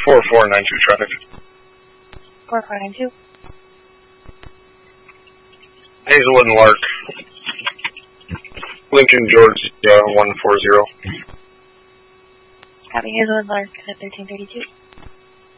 4492 traffic. 4492. Hazelwood and Lark. Lincoln, Georgia, 140. Copy, Hazelwood Lark at 1332.